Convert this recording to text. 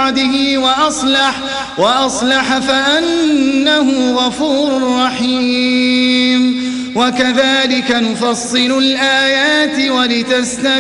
بعده وأصلح فأنه غفور رحيم. وكذلك نفصل الآيات ولتستبين